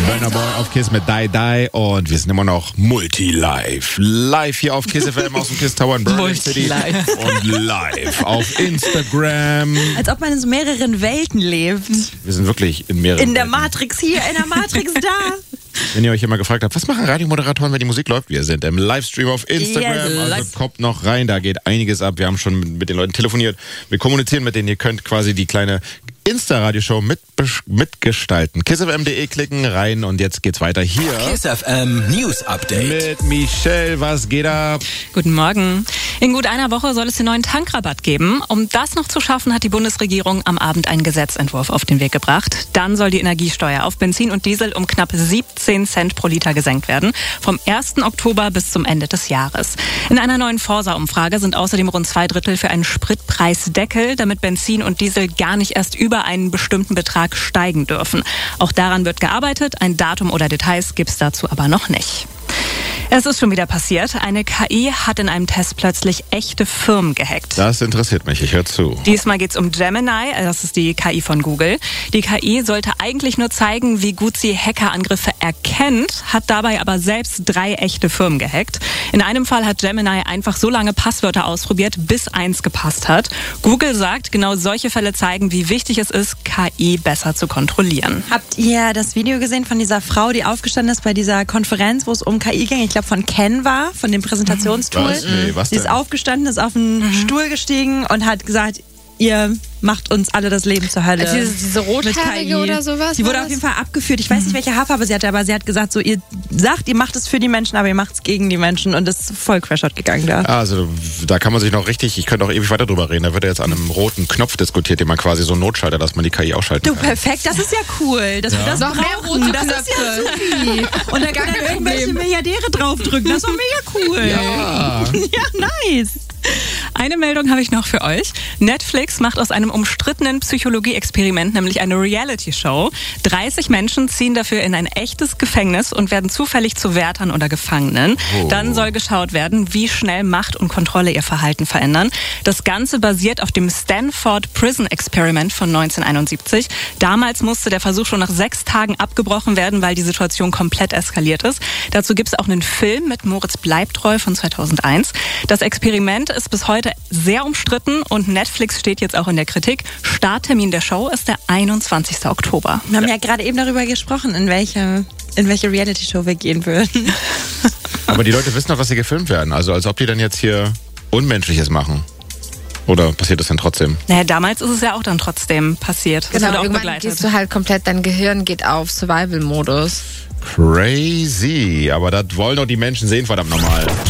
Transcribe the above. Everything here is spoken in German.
Burna Boy auf Kiss mit Die Die und wir sind immer noch Multi-Live. Live hier auf Kiss FM aus dem Kiss Tower in Berlin City und live auf Instagram. Als ob man in so mehreren Welten lebt. Wir sind wirklich in mehreren In der Welten. Matrix hier, in der Matrix da. Wenn ihr euch immer gefragt habt, was machen Radiomoderatoren, wenn die Musik läuft? Wir sind im Livestream auf Instagram, Yes. also kommt noch rein, da geht einiges ab. Wir haben schon mit den Leuten telefoniert, wir kommunizieren mit denen, ihr könnt quasi die kleine Insta-Radioshow mitgestalten. KissFM.de klicken, rein und jetzt geht's weiter hier. Kiss FM News Update. Mit Michelle, was geht ab? Guten Morgen. In gut einer Woche soll es den neuen Tankrabatt geben. Um das noch zu schaffen, hat die Bundesregierung am Abend einen Gesetzentwurf auf den Weg gebracht. Dann soll die Energiesteuer auf Benzin und Diesel um knapp 17 Cent pro Liter gesenkt werden. Vom 1. Oktober bis zum Ende des Jahres. In einer neuen Forsa-Umfrage sind außerdem rund 2/3 für einen Spritpreisdeckel, damit Benzin und Diesel gar nicht erst über einen bestimmten Betrag steigen dürfen. Auch daran wird gearbeitet. Ein Datum oder Details gibt es dazu aber noch nicht. Es ist schon wieder passiert. Eine KI hat in einem Test plötzlich echte Firmen gehackt. Das interessiert mich, ich höre zu. Diesmal geht es um Gemini, das ist die KI von Google. Die KI sollte eigentlich nur zeigen, wie gut sie Hackerangriffe erkennt, hat dabei aber selbst 3 echte Firmen gehackt. In einem Fall hat Gemini einfach so lange Passwörter ausprobiert, bis eins gepasst hat. Google sagt, genau solche Fälle zeigen, wie wichtig es ist, KI besser zu kontrollieren. Habt ihr das Video gesehen von dieser Frau, die aufgestanden ist bei dieser Konferenz, wo es um KI ging? Ich glaube von Canva, von dem Präsentationstool. Was? Nee, was Die ist denn? aufgestanden, ist auf den Stuhl gestiegen und hat gesagt, ihr macht uns alle das Leben zur Hölle. Also diese mit Rothaarige KI. oder sowas? Die wurde war auf das? jeden Fall abgeführt. Ich weiß nicht, welche Haarfarbe sie hatte, aber sie hat gesagt, so ihr sagt, ihr macht es für die Menschen, aber ihr macht es gegen die Menschen und ist voll crashot gegangen da. Also, da kann man sich noch richtig, ich könnte auch ewig weiter drüber reden, da wird ja jetzt an einem roten Knopf diskutiert, den man quasi so notschaltet, dass man die KI ausschalten Du, kann. perfekt, das ist ja cool, dass wir das Noch mehr brauchen. rote Das ist ja Knöpfe. supi. Und da können dann irgendwelche Milliardäre draufdrücken. Das ist doch mega cool. Ja. Ja, nice. Eine Meldung habe ich noch für euch. Netflix macht aus einem umstrittenen Psychologie-Experiment nämlich eine Reality-Show. 30 Menschen ziehen dafür in ein echtes Gefängnis und werden zufällig zu Wärtern oder Gefangenen. Oh. Dann soll geschaut werden, wie schnell Macht und Kontrolle ihr Verhalten verändern. Das Ganze basiert auf dem Stanford Prison Experiment von 1971. Damals musste der Versuch schon nach 6 Tagen abgebrochen werden, weil die Situation komplett eskaliert ist. Dazu gibt es auch einen Film mit Moritz Bleibtreu von 2001. Das Experiment ist bis heute sehr umstritten und Netflix steht jetzt auch in der Kritik. Starttermin der Show ist der 21. Oktober. Wir haben ja gerade eben darüber gesprochen, in welche Reality-Show wir gehen würden. Aber die Leute wissen doch, dass sie gefilmt werden, also als ob die dann jetzt hier Unmenschliches machen. Oder passiert das dann trotzdem? Naja, damals ist es ja auch dann trotzdem passiert. Das Genau, wurde auch irgendwann begleitet. gehst du halt komplett, dein Gehirn geht auf Survival-Modus. Crazy, aber das wollen doch die Menschen sehen, verdammt nochmal.